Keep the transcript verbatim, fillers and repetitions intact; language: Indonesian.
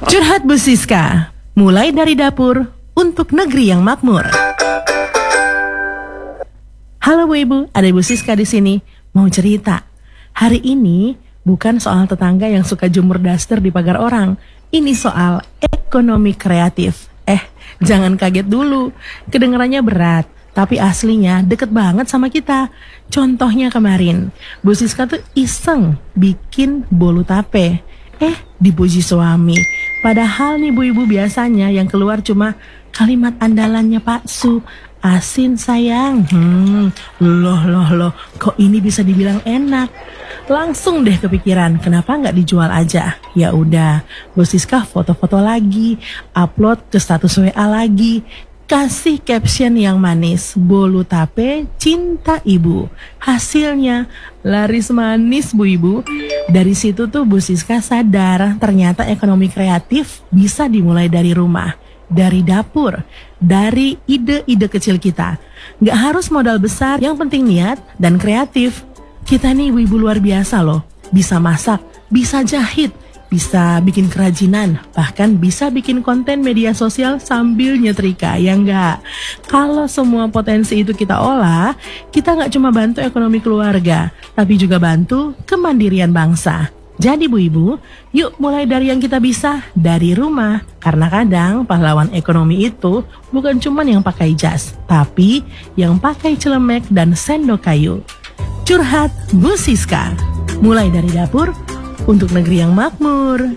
Curhat Bu Siska, mulai dari dapur untuk negeri yang makmur. Halo Bu Ibu, ada Bu Siska di sini. Mau cerita. Hari ini bukan soal tetangga yang suka jemur daster di pagar orang. Ini soal ekonomi kreatif. Eh, jangan kaget dulu. Kedengarannya berat, tapi aslinya deket banget sama kita. Contohnya kemarin, Bu Siska tuh iseng bikin bolu tape. Eh, dipuji suami. Padahal nih Bu Ibu, biasanya yang keluar cuma kalimat andalannya Pak Su, asin sayang. Hmm, loh loh loh, kok ini bisa dibilang enak? Langsung deh kepikiran, kenapa nggak dijual aja? Ya udah, Bu Siska foto-foto lagi, upload ke status W A lagi, kasih caption yang manis, bolu tape cinta ibu. Hasilnya laris manis Bu Ibu. Dari situ tuh Bu Siska sadar ternyata ekonomi kreatif bisa dimulai dari rumah, dari dapur, dari ide-ide kecil kita. Nggak harus modal besar, yang penting niat dan kreatif. Kita nih ibu-ibu luar biasa loh, bisa masak, bisa jahit, bisa bikin kerajinan, bahkan bisa bikin konten media sosial sambil nyetrika, ya enggak? Kalau semua potensi itu kita olah, kita nggak cuma bantu ekonomi keluarga, tapi juga bantu kemandirian bangsa. Jadi Bu Ibu, yuk mulai dari yang kita bisa, dari rumah. Karena kadang pahlawan ekonomi itu bukan cuma yang pakai jas, tapi yang pakai celemek dan sendok kayu. Curhat Bu Siska, mulai dari dapur untuk negeri yang makmur.